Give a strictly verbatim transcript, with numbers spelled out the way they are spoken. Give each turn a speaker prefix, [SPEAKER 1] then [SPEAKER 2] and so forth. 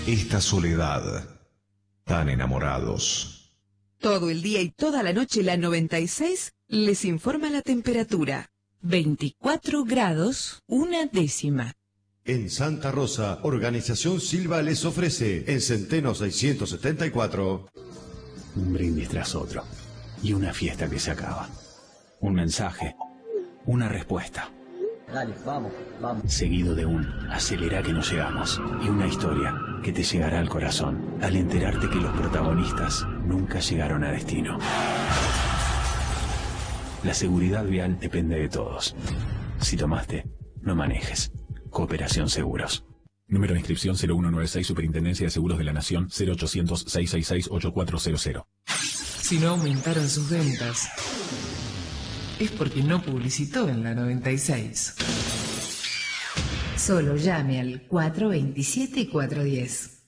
[SPEAKER 1] esta soledad, tan enamorados.
[SPEAKER 2] Todo el día y toda la noche la noventa y seis les informa la temperatura.
[SPEAKER 3] veinticuatro grados, una décima.
[SPEAKER 4] En Santa Rosa, Organización Silva les ofrece en Centeno seiscientos setenta y cuatro
[SPEAKER 5] un brindis tras otro y una fiesta que se acaba. Un mensaje, una respuesta.
[SPEAKER 6] Dale, vamos, vamos.
[SPEAKER 5] Seguido de un acelera que no llegamos y una historia que te llegará al corazón al enterarte que los protagonistas nunca llegaron a destino. La seguridad vial depende de todos. Si tomaste, no manejes. Cooperación Seguros.
[SPEAKER 7] Número de inscripción cero uno nueve seis, Superintendencia de Seguros de la Nación, cero ochocientos, seiscientos sesenta y seis, ochenta y cuatro cero cero.
[SPEAKER 8] Si no aumentaron sus ventas, es porque no publicitó en la noventa y seis.
[SPEAKER 9] Solo llame al cuatro veintisiete, cuatrocientos diez.